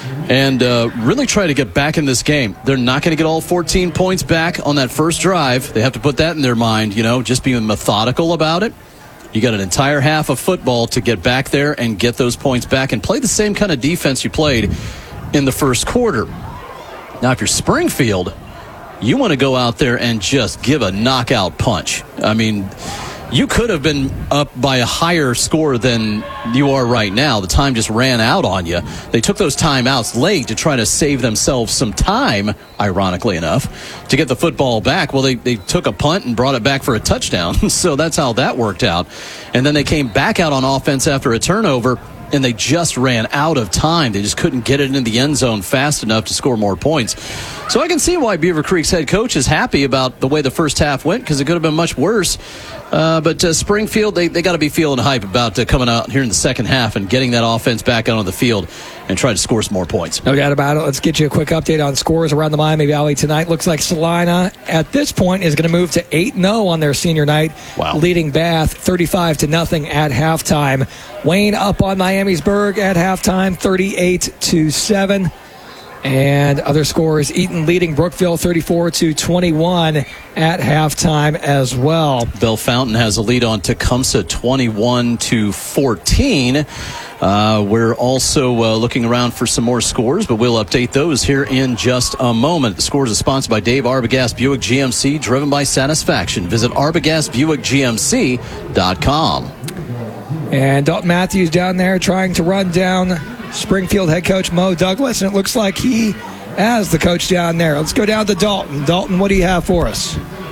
and uh, really try to get back in this game. They're not going to get all fourteen points back on that first drive. They have to put that in their mind, you know, just be methodical about it. You got an entire half of football to get back there and get those points back and play the same kind of defense you played in the first quarter. Now, if you're Springfield, you want to go out there and just give a knockout punch. I mean, you could have been up by a higher score than you are right now. The time just ran out on you. They took those timeouts late to try to save themselves some time, ironically enough, to get the football back. Well, they, they took a punt and brought it back for a touchdown, so that's how that worked out. And then they came back out on offense after a turnover, and they just ran out of time. They just couldn't get it in the end zone fast enough to score more points. So I can see why Beaver Creek's head coach is happy about the way the first half went, because it could have been much worse. Uh, but uh, Springfield, they, they got to be feeling hype about uh, coming out here in the second half and getting that offense back out on the field and try to score some more points. No doubt about it. Let's get you a quick update on scores around the Miami Valley tonight. Looks like Salina, at this point, is going to move to eight and oh on their senior night, wow. leading Bath thirty-five to nothing at halftime. Wayne up on Miamisburg at halftime, thirty-eight to seven. And other scores, Eaton leading Brookville thirty-four to twenty-one at halftime as well. Bell Fountain has a lead on Tecumseh twenty-one to fourteen. Uh, we're also uh, looking around for some more scores, but we'll update those here in just a moment. The scores are sponsored by Dave Arbogast Buick G M C, driven by satisfaction. Visit arbogast buick g m c dot com. And Dalton Matthews down there trying to run down Springfield head coach Mo Douglas, and it looks like he has the coach down there. Let's go down to Dalton. Dalton, what do you have for us?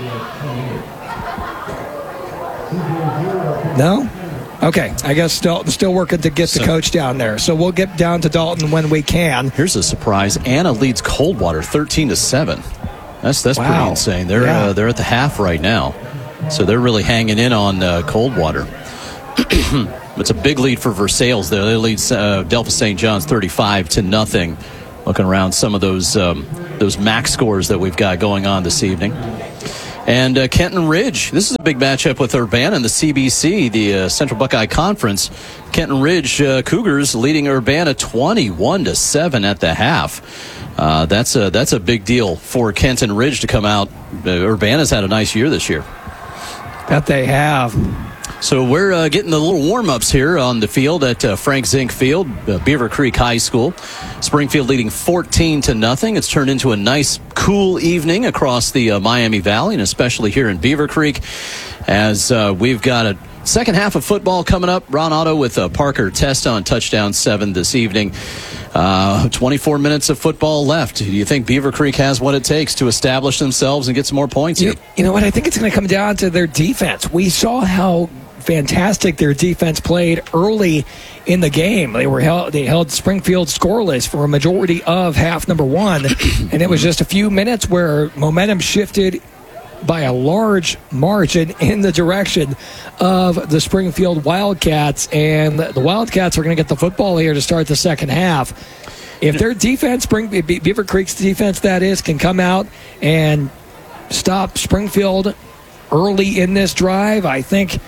No? Okay, I guess Dalton's still working to get the coach down there. So we'll get down to Dalton when we can. Here's a surprise. Anna leads Coldwater thirteen to seven. That's that's wow. pretty insane. They're yeah. uh, they're at the half right now. So they're really hanging in on uh, Coldwater. It's a big lead for Versailles there. They lead uh, Delphos Saint John's thirty-five to nothing. Looking around some of those um, those max scores that we've got going on this evening. And uh, Kenton Ridge, this is a big matchup with Urbana in the C B C, the uh, Central Buckeye Conference. Kenton Ridge uh, Cougars leading Urbana twenty-one to seven at the half. Uh, that's a that's a big deal for Kenton Ridge to come out. Uh, Urbana's had a nice year this year. That they have. So we're uh, getting the little warm-ups here on the field at uh, Frank Zink Field, uh, Beaver Creek High School. Springfield leading fourteen to nothing. It's turned into a nice, cool evening across the uh, Miami Valley, and especially here in Beaver Creek, as uh, we've got a second half of football coming up. Ron Otto with uh, Parker Testa on touchdown seven this evening. Uh, twenty-four minutes of football left. Do you think Beaver Creek has what it takes to establish themselves and get some more points you, here? You know what? I think it's going to come down to their defense. We saw how fantastic their defense played early in the game. They were held, they held Springfield scoreless for a majority of half number one, and it was just a few minutes where momentum shifted by a large margin in the direction of the Springfield Wildcats, and the Wildcats are going to get the football here to start the second half. If their defense, Spring, Beaver Creek's defense that is, can come out and stop Springfield early in this drive, I think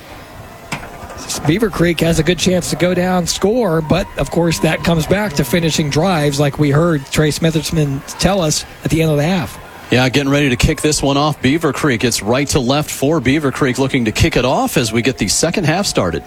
Beaver Creek has a good chance to go down, score, but of course that comes back to finishing drives like we heard Trey Smithersman tell us at the end of the half. Yeah, getting ready to kick this one off. Beaver Creek, it's right to left for Beaver Creek, looking to kick it off as we get the second half started.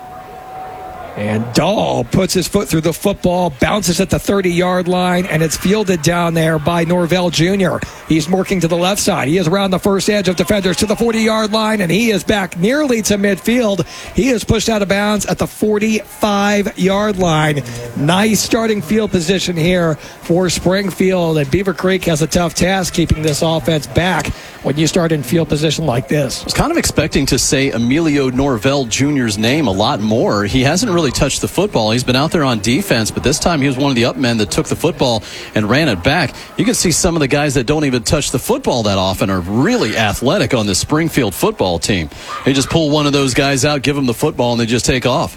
And Dahl puts his foot through the football, bounces at the thirty-yard line, and it's fielded down there by Norvell Junior He's working to the left side. He is around the first edge of defenders to the forty-yard line, and he is back nearly to midfield. He is pushed out of bounds at the forty-five-yard line. Nice starting field position here for Springfield, and Beaver Creek has a tough task keeping this offense back when you start in field position like this. I was kind of expecting to say Emilio Norvell Junior's name a lot more. He hasn't really touched the football. He's been out there on defense, but this time he was one of the up men that took the football and ran it back. You can see some of the guys that don't even touch the football that often are really athletic on the Springfield football team. They just pull one of those guys out, give them the football, and they just take off.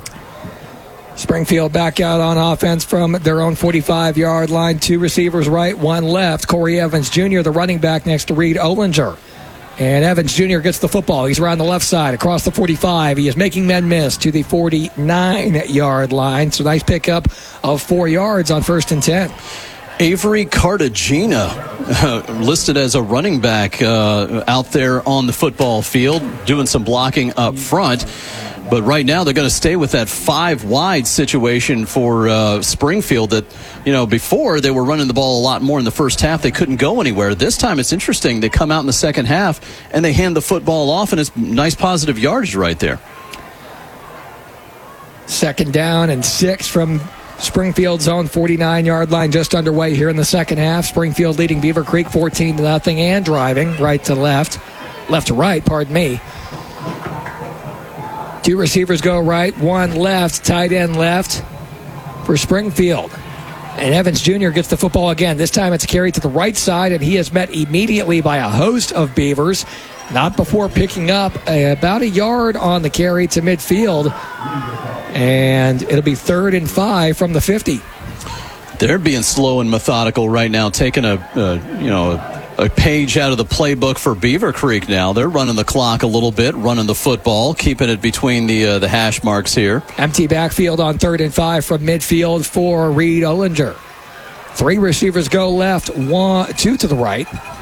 Springfield back out on offense from their own forty-five-yard line. Two receivers right, one left. Corey Evans Junior, the running back next to Reed Ollinger. And Evans Junior gets the football. He's around the left side, across the forty-five. He is making men miss to the forty-nine-yard line. So nice pickup of four yards on first and ten. Avery Cartagena, uh, listed as a running back uh, out there on the football field, doing some blocking up front. But right now they're going to stay with that five-wide situation for uh, Springfield that, you know, before they were running the ball a lot more in the first half. They couldn't go anywhere. This time it's interesting. They come out in the second half and they hand the football off, and it's nice positive yardage right there. Second down and six from Springfield's own forty-nine-yard line, just underway here in the second half. Springfield leading Beaver Creek fourteen to nothing and driving right to left. Left to right, pardon me. Two receivers go right, one left, tight end left for Springfield. And Evans Junior gets the football again. This time it's carried to the right side, and he is met immediately by a host of Beavers. Not before picking up a, about a yard on the carry to midfield. And it'll be third and five from the fifty. They're being slow and methodical right now, taking a, uh, you know, a, a page out of the playbook for Beaver Creek now. They're running the clock a little bit, running the football, keeping it between the uh, the hash marks here. Empty backfield on third and five from midfield for Reed Ollinger. Three receivers go left, one, two to the right.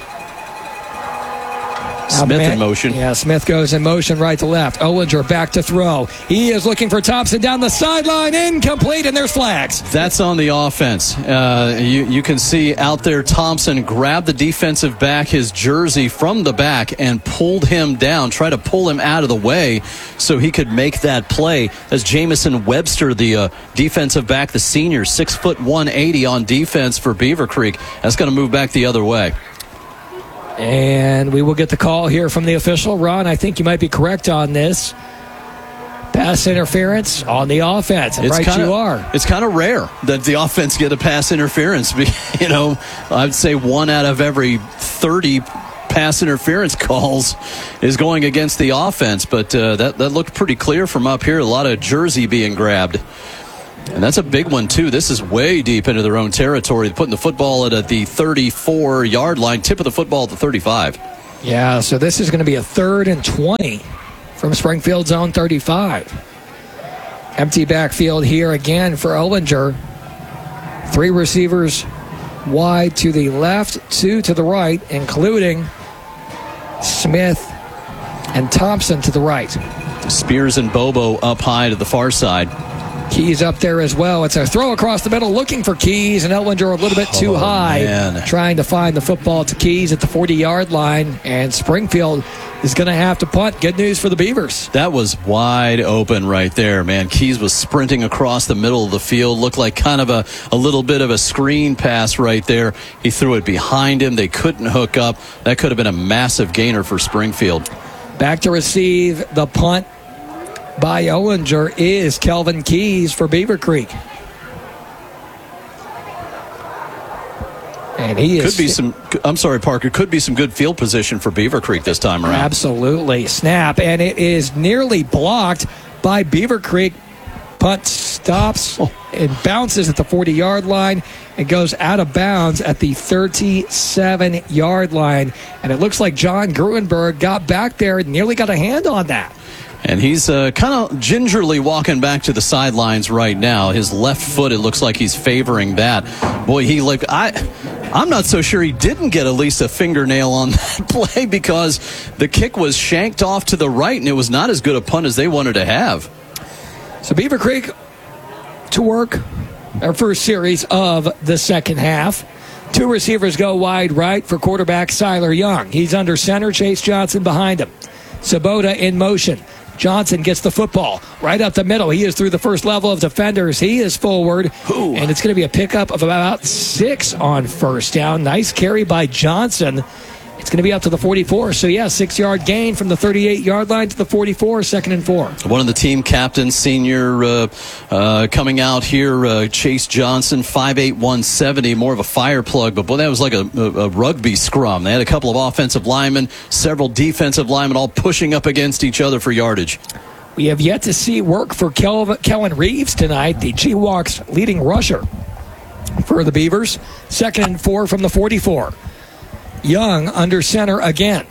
Smith in motion. Yeah, Smith goes in motion right to left. Ollinger back to throw. He is looking for Thompson down the sideline. Incomplete, and there's flags. That's on the offense. Uh, you, you can see out there Thompson grabbed the defensive back, his jersey from the back, and pulled him down, tried to pull him out of the way so he could make that play. As Jamison Webster, the uh, defensive back, the senior, six foot one eighty on defense for Beaver Creek. That's going to move back the other way. And we will get the call here from the official. Ron, I think you might be correct on this. Pass interference on the offense. And it's right kinda, you are. It's kind of rare that the offense get a pass interference. You know, I'd say one out of every thirty pass interference calls is going against the offense. But uh, that, that looked pretty clear from up here. A lot of jersey being grabbed. And that's a big one, too. This is way deep into their own territory. Putting the football at the thirty-four-yard line, tip of the football at the thirty-five. Yeah, so this is going to be a third and twenty from Springfield's own thirty-five. Empty backfield here again for Ollinger. Three receivers wide to the left, two to the right, including Smith and Thompson to the right. Spears and Bobo up high to the far side. Keys up there as well. It's a throw across the middle looking for Keys, and Ollinger a little bit too oh, high. Man. Trying to find the football to Keys at the forty-yard line, and Springfield is going to have to punt. Good news for the Beavers. That was wide open right there, man. Keys was sprinting across the middle of the field. Looked like kind of a, a little bit of a screen pass right there. He threw it behind him. They couldn't hook up. That could have been a massive gainer for Springfield. Back to receive the punt by Ollinger is Kelvin Keys for Beaver Creek. And he is could be some I'm sorry, Parker, could be some good field position for Beaver Creek this time around. Absolutely. Snap, and it is nearly blocked by Beaver Creek. Punt stops oh. and bounces at the forty-yard line and goes out of bounds at the thirty-seven-yard line. And it looks like John Gruenberg got back there and nearly got a hand on that. And he's uh, kind of gingerly walking back to the sidelines right now. His left foot, it looks like he's favoring that. Boy, he like I, I'm not so sure he didn't get at least a fingernail on that play because the kick was shanked off to the right, and it was not as good a punt as they wanted to have. So Beaver Creek to work our first series of the second half. Two receivers go wide right for quarterback Siler Young. He's under center, Chase Johnson behind him. Sabota in motion. Johnson gets the football right up the middle. He is through the first level of defenders. He is forward, Ooh. and it's going to be a pickup of about six on first down. Nice carry by Johnson. It's going to be up to the forty-four. So, yeah, six-yard gain from the thirty-eight-yard line to the forty-four, second and four. One of the team captains, senior, uh, uh, coming out here, uh, Chase Johnson, five eight, one seventy, more of a fire plug. But, boy, that was like a, a, a rugby scrum. They had a couple of offensive linemen, several defensive linemen all pushing up against each other for yardage. We have yet to see work for Kel- Kellen Reeves tonight, the G-Walks leading rusher for the Beavers. Second and four from the forty-four. Young under center again.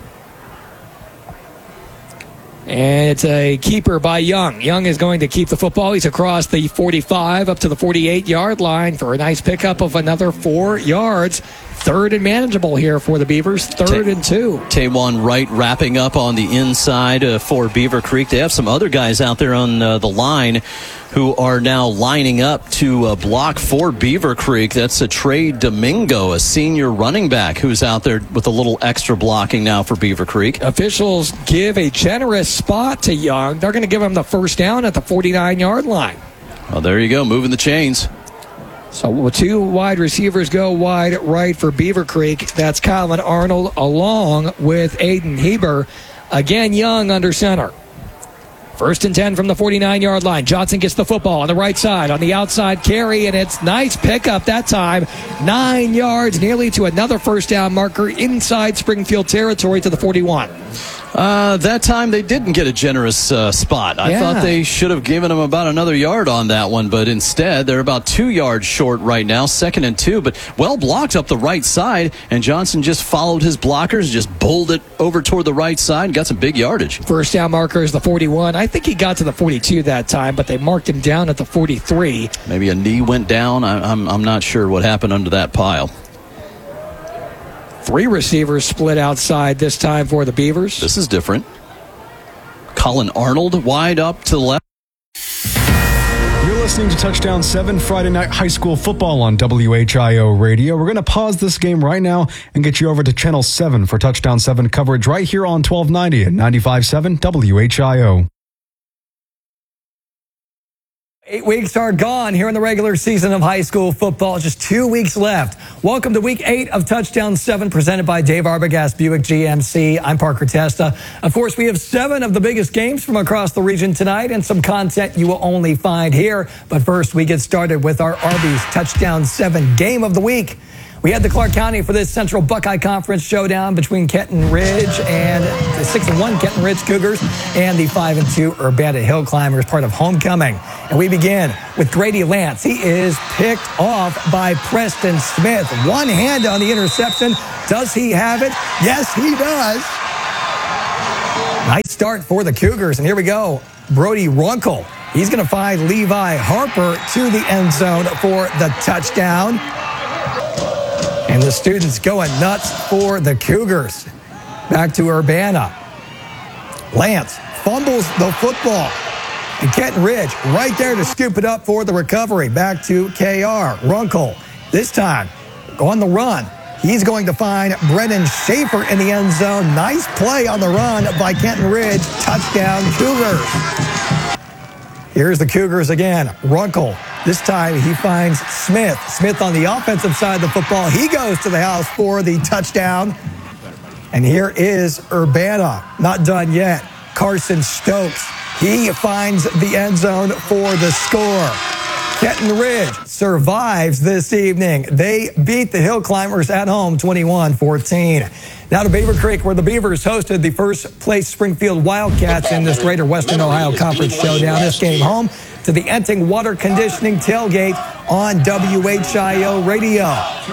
And it's a keeper by Young. Young is going to keep the football. He's across the forty-five up to the forty-eight-yard line for a nice pickup of another four yards. Third and manageable here for the Beavers. Third Ta- and two. Taywan Wright wrapping up on the inside uh, for Beaver Creek. They have some other guys out there on uh, the line who are now lining up to uh, block for Beaver Creek. That's a Trey Domingo, a senior running back, who's out there with a little extra blocking now for Beaver Creek. Officials give a generous spot to Young. They're going to give him the first down at the forty-nine-yard line. Well, there you go, moving the chains. So two wide receivers go wide right for Beaver Creek. That's Colin Arnold along with Aiden Heber. Again, Young under center. First and ten from the forty-nine-yard line. Johnson gets the football on the right side, on the outside carry, and it's nice pickup that time. Nine yards, nearly to another first down marker inside Springfield territory to the forty-one. Uh, that time they didn't get a generous uh, spot. I Yeah. thought they should have given them about another yard on that one, but instead they're about two yards short right now, second and two, but well blocked up the right side, and Johnson just followed his blockers, just bowled it over toward the right side and got some big yardage. First down marker is the forty-one. I think he got to the forty-two that time, but they marked him down at the forty-three. Maybe a knee went down. I, I'm, I'm not sure what happened under that pile. Three receivers split outside this time for the Beavers. This is different. Colin Arnold wide up to the left. You're listening to Touchdown seven Friday Night High School Football on W H I O Radio. We're going to pause this game right now and get you over to Channel seven for Touchdown seven coverage right here on twelve ninety and ninety-five point seven W H I O. Eight weeks are gone here in the regular season of high school football. Just two weeks left. Welcome to week eight of Touchdown seven, presented by Dave Arbogast Buick G M C. I'm Parker Testa. Of course, we have seven of the biggest games from across the region tonight and some content you will only find here. But first, we get started with our Arby's Touchdown seven game of the week. We head to Clark County for this Central Buckeye Conference showdown between Kenton Ridge and the six and one Kenton Ridge Cougars and the five and two Urbana Hill Climbers, part of homecoming. And we begin with Grady Lance. He is picked off by Preston Smith. One hand on the interception. Does he have it? Yes, he does. Nice start for the Cougars. And here we go. Brody Runkle. He's going to find Levi Harper to the end zone for the touchdown. And the students going nuts for the Cougars. Back to Urbana. Lance fumbles the football. And Kenton Ridge right there to scoop it up for the recovery. Back to K R. Runkle. This time on the run. He's going to find Brennan Schaefer in the end zone. Nice play on the run by Kenton Ridge. Touchdown Cougars. Here's the Cougars again. Runkle. This time he finds Smith. Smith on the offensive side of the football. He goes to the house for the touchdown. And here is Urbana. Not done yet. Carson Stokes. He finds the end zone for the score. Kenton Ridge survives this evening. They beat the Hill Climbers at home twenty-one fourteen. Now to Beaver Creek, where the Beavers hosted the first place Springfield Wildcats in this Greater Western Ohio Conference showdown. This game home to the Enting Water Conditioning Tailgate on W H I O Radio.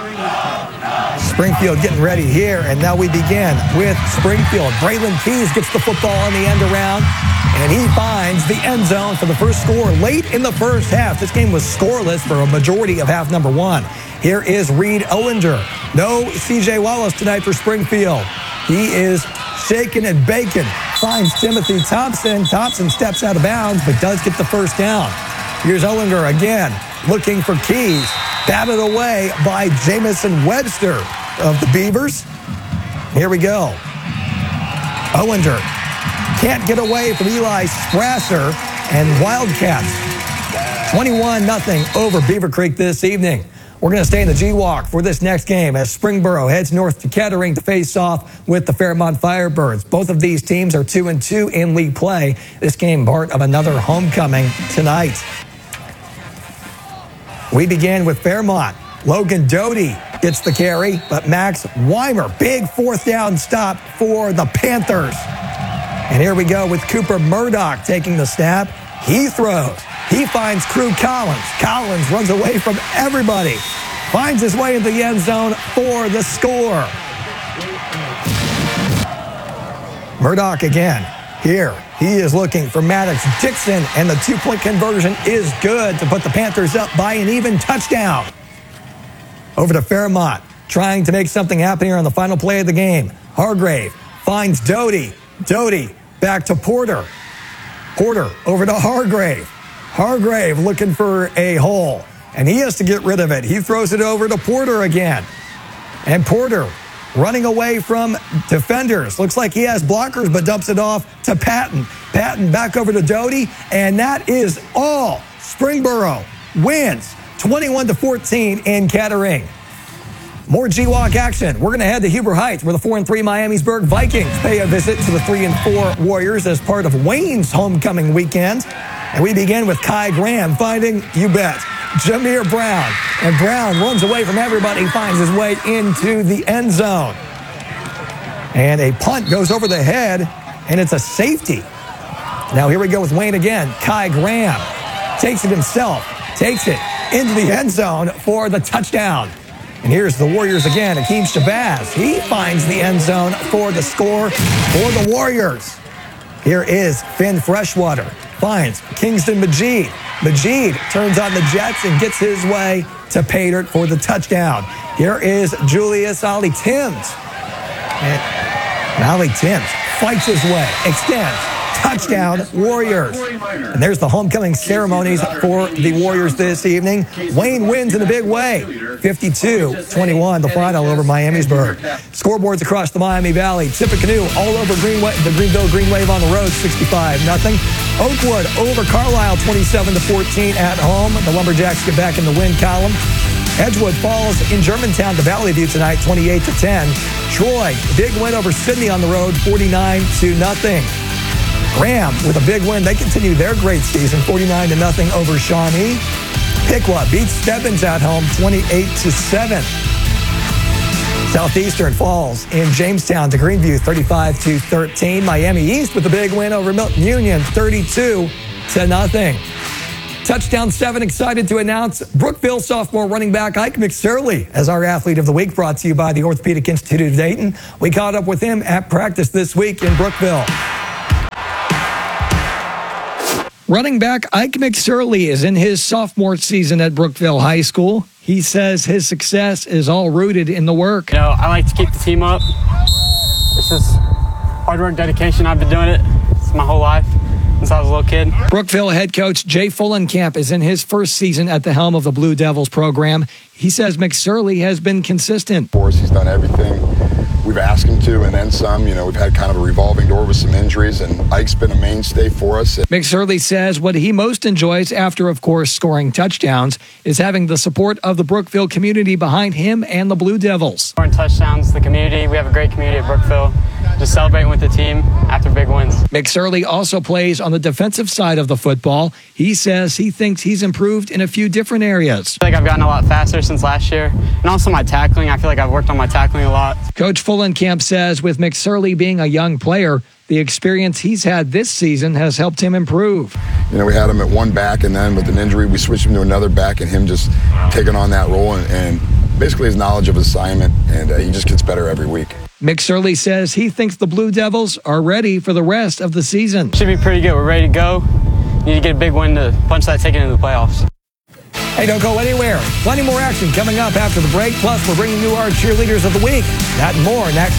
Springfield getting ready here, and now we begin with Springfield. Braylon Keys gets the football on the end around, and he finds the end zone for the first score late in the first half. This game was scoreless for a majority of half number one. Here is Reed Owender. No C J Wallace tonight for Springfield. He is shaking and baking. Finds Timothy Thompson. Thompson steps out of bounds, but does get the first down. Here's Owender again, looking for Keys. Batted away by Jamison Webster of the Beavers. Here we go. Owender can't get away from Eli Strasser and Wildcats. twenty-one nothing over Beaver Creek this evening. We're going to stay in the G-Walk for this next game as Springboro heads north to Kettering to face off with the Fairmont Firebirds. Both of these teams are two and two in league play. This game part of another homecoming tonight. We begin with Fairmont. Logan Doty gets the carry, but Max Weimer, big fourth down stop for the Panthers. And here we go with Cooper Murdoch taking the snap. He throws. He finds Crew Collins. Collins runs away from everybody. Finds his way into the end zone for the score. Murdoch again. Here, he is looking for Maddox Dixon, and the two-point conversion is good to put the Panthers up by an even touchdown. Over to Fairmont, trying to make something happen here on the final play of the game. Hargrave finds Doty. Doty back to Porter. Porter over to Hargrave. Hargrave looking for a hole, and he has to get rid of it. He throws it over to Porter again. And Porter running away from defenders. Looks like he has blockers, but dumps it off to Patton. Patton back over to Doty, and that is all. Springboro wins twenty-one to fourteen in Kettering. More G-Walk action. We're going to head to Huber Heights, where the four and three Miamisburg Vikings pay a visit to the three and four Warriors as part of Wayne's homecoming weekend. And we begin with Kai Graham finding, you bet, Jameer Brown. And Brown runs away from everybody, finds his way into the end zone. And a punt goes over the head, and it's a safety. Now here we go with Wayne again. Kai Graham takes it himself, takes it into the end zone for the touchdown. And here's the Warriors again. Akeem Shabazz, he finds the end zone for the score for the Warriors. Here is Finn Freshwater, finds Kingston Majid. Majid turns on the Jets and gets his way to pay dirt for the touchdown. Here is Julius Ollie Timms. And Ollie Timms fights his way, extends, touchdown, Warriors. And there's the homecoming ceremonies for the Warriors this evening. Wayne wins in a big way, fifty-two twenty-one, the final over Miamisburg. Scoreboards across the Miami Valley. Tippecanoe all over Greenway, the Greenville Green Wave on the road, sixty-five nothing. Oakwood over Carlisle, twenty-seven to fourteen at home. The Lumberjacks get back in the win column. Edgewood falls in Germantown to Valley View tonight, twenty-eight to ten. Troy, big win over Sydney on the road, forty-nine to nothing. Graham with a big win. They continue their great season, forty-nine to nothing over Shawnee. Piqua beats Stebbins at home, twenty-eight to seven. Southeastern falls in Jamestown to Greenview, thirty-five to thirteen. Miami East with a big win over Milton Union, thirty-two to nothing. Touchdown seven, excited to announce Brookville sophomore running back Ike McSurley as our Athlete of the Week, brought to you by the Orthopedic Institute of Dayton. We caught up with him at practice this week in Brookville. Running back Ike McSurley is in his sophomore season at Brookville High School. He says his success is all rooted in the work. You know, I like to keep the team up. It's just hard work, dedication. I've been doing it my whole life since I was a little kid. Brookville head coach Jay Fullenkamp is in his first season at the helm of the Blue Devils program. He says McSurley has been consistent. For us, he's done everything we've asked him to, and then some. You know, we've had kind of a revolving door with some injuries, and Ike's been a mainstay for us. McSurley says what he most enjoys, after, of course, scoring touchdowns, is having the support of the Brookville community behind him and the Blue Devils. Scoring touchdowns, the community. We have a great community at Brookville. Just celebrating with the team after big wins. McSurley also plays on the defensive side of the football. He says he thinks he's improved in a few different areas. I feel like I've gotten a lot faster since last year. And also my tackling. I feel like I've worked on my tackling a lot. Coach Fullenkamp says with McSurley being a young player, the experience he's had this season has helped him improve. You know, we had him at one back, and then with an injury, we switched him to another back, and him just taking on that role and, and basically his knowledge of assignment, and uh, he just gets better every week. McSurley says he thinks the Blue Devils are ready for the rest of the season. Should be pretty good. We're ready to go. Need to get a big win to punch that ticket into the playoffs. Hey, don't go anywhere. Plenty more action coming up after the break. Plus, we're bringing you our cheerleaders of the week. That and more next.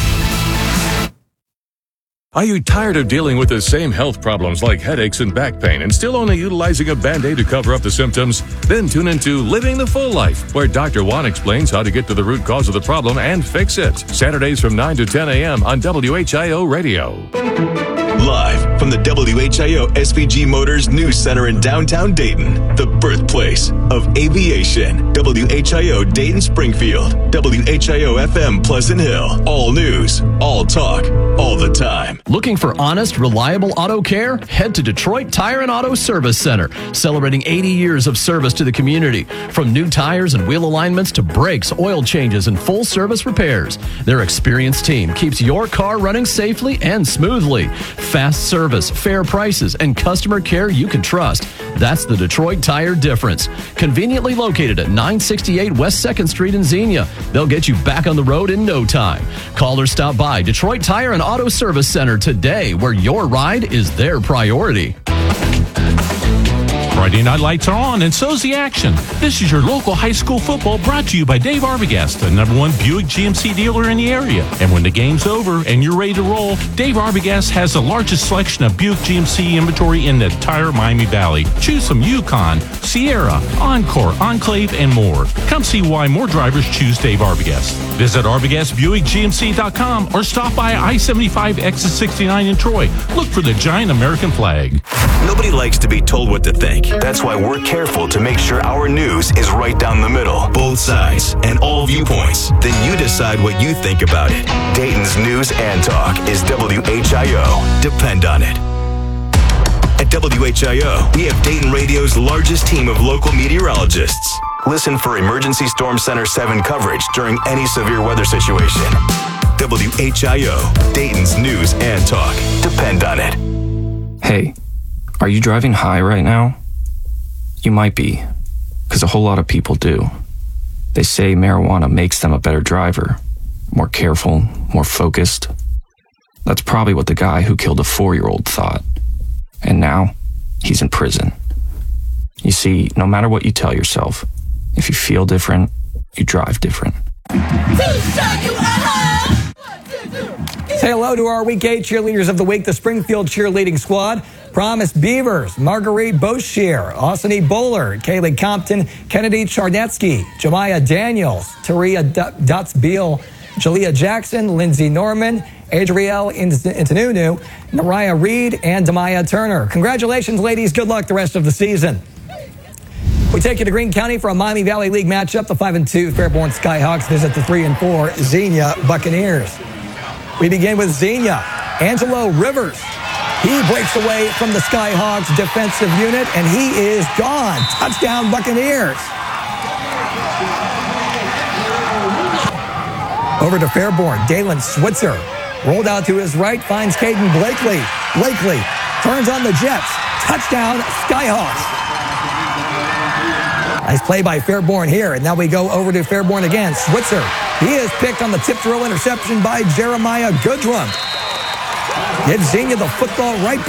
Are you tired of dealing with the same health problems like headaches and back pain and still only utilizing a Band-Aid to cover up the symptoms? Then tune into Living the Full Life, where Doctor Juan explains how to get to the root cause of the problem and fix it. Saturdays from nine to ten a.m. on W H I O Radio. Live from the W H I O S V G Motors News Center in downtown Dayton, the birthplace of aviation. W H I O Dayton Springfield, W H I O F M Pleasant Hill. All news, all talk, all the time. Looking for honest, reliable auto care? Head to Detroit Tire and Auto Service Center, celebrating eighty years of service to the community. From new tires and wheel alignments to brakes, oil changes, and full service repairs, their experienced team keeps your car running safely and smoothly. Fast service, fair prices, and customer care you can trust. That's the Detroit Tire difference. Conveniently located at nine sixty-eight West second Street in Xenia. They'll get you back on the road in no time. Call or stop by Detroit Tire and Auto Service Center today, where your ride is their priority. Friday night lights are on, and so's the action. This is your local high school football, brought to you by Dave Arbogast, the number one Buick G M C dealer in the area. And when the game's over and you're ready to roll, Dave Arbogast has the largest selection of Buick G M C inventory in the entire Miami Valley. Choose from Yukon, Sierra, Encore, Enclave, and more. Come see why more drivers choose Dave Arbogast. Visit Arbogast Buick G M C dot com or stop by I seventy-five exit sixty-nine in Troy. Look for the giant American flag. Nobody likes to be told what to think. That's why we're careful to make sure our news is right down the middle, both sides, and all viewpoints. Then you decide what you think about it. Dayton's news and talk is W H I O. Depend on it. At W H I O, we have Dayton Radio's largest team of local meteorologists. Listen for Emergency Storm Center seven coverage during any severe weather situation. W H I O, Dayton's news and talk. Depend on it. Hey, are you driving high right now? You might be, because a whole lot of people do. They say marijuana makes them a better driver, more careful, more focused. That's probably what the guy who killed a four-year-old thought. And now, he's in prison. You see, no matter what you tell yourself, if you feel different, you drive different. Say hello to our Week eight cheerleaders of the week, the Springfield cheerleading squad. Promise Beavers, Marguerite Boshier, Austin Bowler, Kaylee Compton, Kennedy Charnetsky, Jemiah Daniels, Taria Dutz-Beal, Jalea Jackson, Lindsay Norman, Adrielle Intanunu, Nariah Reed, and Demaya Turner. Congratulations, ladies. Good luck the rest of the season. We take you to Greene County for a Miami Valley League matchup. The five and two Fairborn Skyhawks visit the three and four Xenia Buccaneers. We begin with Xenia. Angelo Rivers. He breaks away from the Skyhawks defensive unit, and he is gone. Touchdown, Buccaneers. Over to Fairborn. Dalen Switzer rolled out to his right, finds Caden Blakely. Blakely turns on the Jets. Touchdown, Skyhawks. Nice play by Fairborn here, and now we go over to Fairborn again. Switzer, he is picked on the tip drill interception by Jeremiah Goodrum. Gives Xenia the football right back.